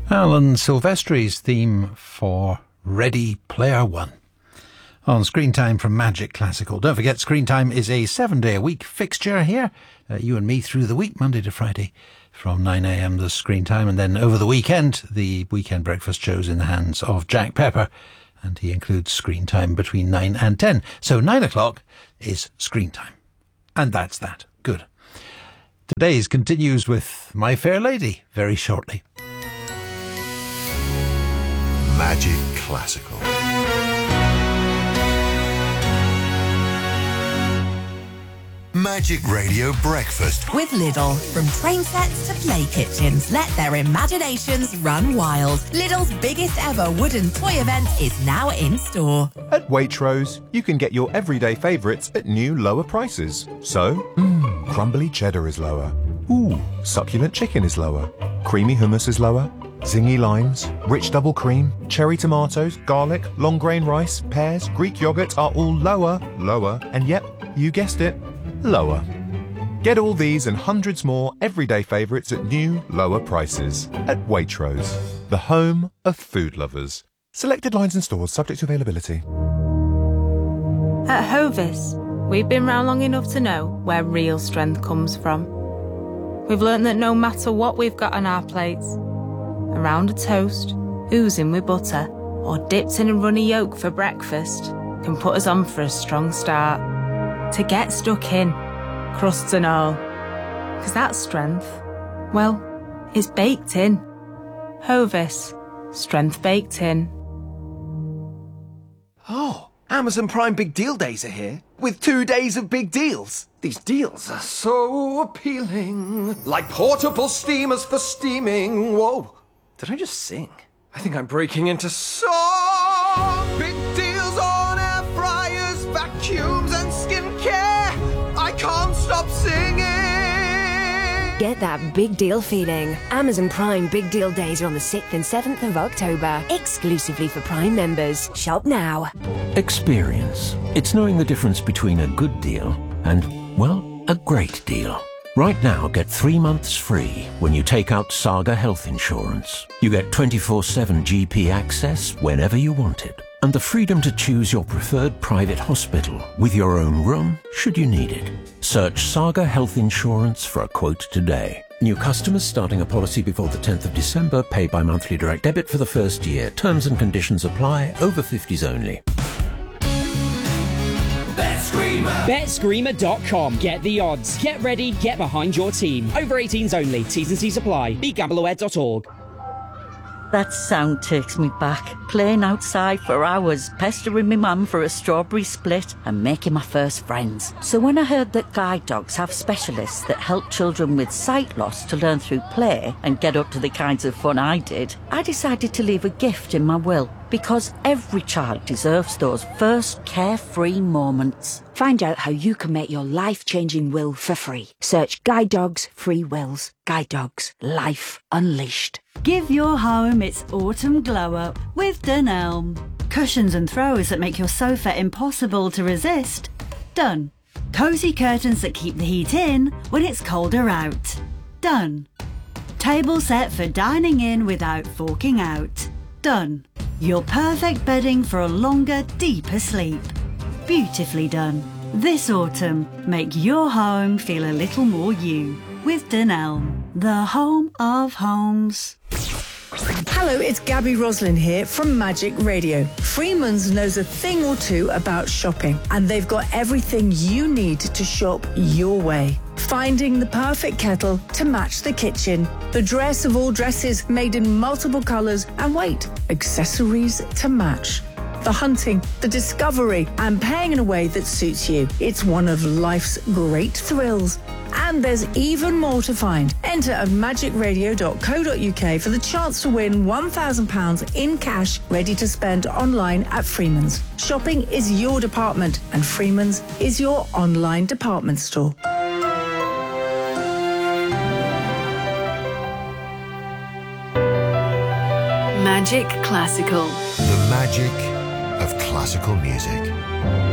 Alan Silvestri's theme for Ready Player One on Screen Time from Magic Classical. Don't forget, Screen Time is a 7-day-a-week fixture here. You and me through the week, Monday to Friday, from 9 a.m. the Screen Time, and then over the weekend, the weekend breakfast show's in the hands of Jack Pepper, and he includes Screen Time between 9 and 10. So 9 o'clock is Screen Time. And that's that. Good. Today's continues with My Fair Lady very shortly. Magic Classical. Magic Radio Breakfast. With Lidl. From train sets to play kitchens, let their imaginations run wild. Lidl's biggest ever wooden toy event is now in store. At Waitrose, you can get your everyday favourites at new lower prices. So, crumbly cheddar is lower. Ooh, succulent chicken is lower. Creamy hummus is lower. Zingy limes, rich double cream, cherry tomatoes, garlic, long grain rice, pears, Greek yogurt are all lower, and yep, you guessed it, lower. Get all these and hundreds more everyday favourites at new, lower prices. At Waitrose, the home of food lovers. Selected lines and stores subject to availability. At Hovis, we've been round long enough to know where real strength comes from. We've learnt that no matter what we've got on our plates, around a toast, oozing with butter, or dipped in a runny yolk for breakfast, can put us on for a strong start. To get stuck in, crusts and all. 'Cause that strength, well, it's baked in. Hovis, strength baked in. Oh, Amazon Prime Big Deal Days are here, with 2 days of big deals. These deals are so appealing. Like portable steamers for steaming. Whoa, did I just sing? I think I'm breaking into song. Big deals on air fryers, vacuums and skincare. I can't stop singing. Get that big deal feeling. Amazon Prime Big Deal Days are on the 6th and 7th of October, exclusively for Prime members. Shop now. Experience. It's knowing the difference between a good deal and, well, a great deal. Right now, get 3 months free when you take out Saga Health Insurance. You get 24/7 GP access whenever you want it, and the freedom to choose your preferred private hospital with your own room should you need it. Search Saga Health Insurance for a quote today. New customers starting a policy before the 10th of December pay by monthly direct debit for the first year. Terms and conditions apply. Over 50s only. BetScreamer.com. Get the odds. Get ready. Get behind your team. Over 18s only. T's and C's apply. BeGambleAware.org. That sound takes me back. Playing outside for hours, pestering my mum for a strawberry split and making my first friends. So when I heard that guide dogs have specialists that help children with sight loss to learn through play and get up to the kinds of fun I did, I decided to leave a gift in my will. Because every child deserves those first carefree moments. Find out how you can make your life-changing will for free. Search Guide Dogs Free Wills. Guide Dogs. Life Unleashed. Give your home its autumn glow-up with Dunelm. Cushions and throws that make your sofa impossible to resist. Done. Cosy curtains that keep the heat in when it's colder out. Done. Table set for dining in without forking out. Done. Your perfect bedding for a longer, deeper sleep. Beautifully done. This autumn, make your home feel a little more you with Dunelm, the home of homes. Hello, it's Gabby Roslin here from Magic Radio. Freeman's knows a thing or two about shopping, and they've got everything you need to shop your way. Finding the perfect kettle to match the kitchen, the dress of all dresses made in multiple colours, and wait, accessories to match. The hunting, the discovery, and paying in a way that suits you. It's one of life's great thrills. And there's even more to find. Enter at magicradio.co.uk for the chance to win £1,000 in cash ready to spend online at Freeman's. Shopping is your department, and Freeman's is your online department store. Magic Classical. The magic of classical music.